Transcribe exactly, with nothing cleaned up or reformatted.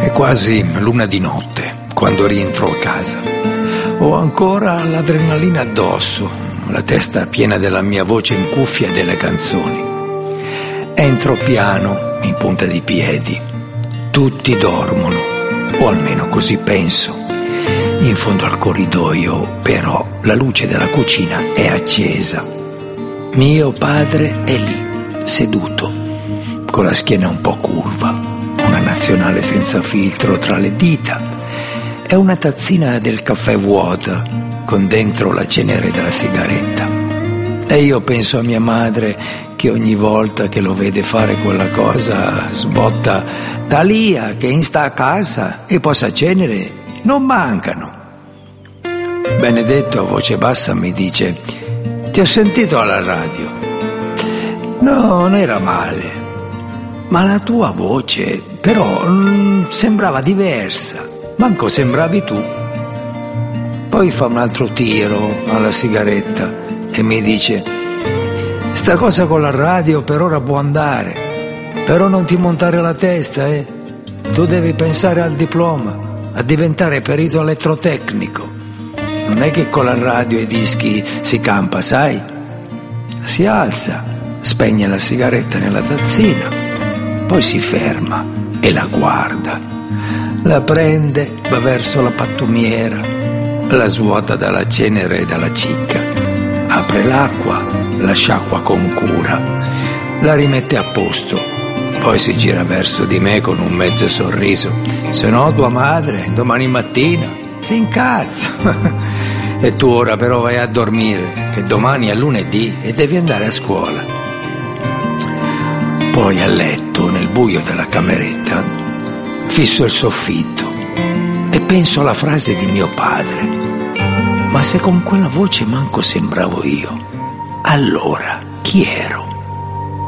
È quasi l'una di notte quando rientro a casa. Ho ancora l'adrenalina addosso, la testa piena della mia voce in cuffia e delle canzoni. Entro piano, in punta di piedi. Tutti dormono, o almeno così penso. In fondo al corridoio, però, la luce della cucina è accesa. Mio padre è lì, seduto, con la schiena un po' curva, una nazionale senza filtro tra le dita e una tazzina del caffè vuota con dentro la cenere della sigaretta. E io penso a mia madre che ogni volta che lo vede fare quella cosa sbotta: Talia, che in sta a casa e posa cenere non mancano. Benedetto a voce bassa mi dice: ti ho sentito alla radio. No, non era male, ma la tua voce però mh, sembrava diversa, manco sembravi tu. Poi fa un altro tiro alla sigaretta e mi dice: sta cosa con la radio per ora può andare, però non ti montare la testa, eh? Tu devi pensare al diploma, a diventare perito elettrotecnico. Non è che con la radio e i dischi si campa, sai? Si alza, spegne la sigaretta nella tazzina, poi si ferma e la guarda. La prende, va verso la pattumiera, la svuota dalla cenere e dalla cicca, apre l'acqua, la sciacqua con cura, la rimette a posto, poi si gira verso di me con un mezzo sorriso: se no tua madre domani mattina si incazza. E tu ora però vai a dormire, che domani è lunedì e devi andare a scuola. Poi a letto, nel buio della cameretta, fisso il soffitto e penso alla frase di mio padre: ma se con quella voce manco sembravo io, allora chi ero?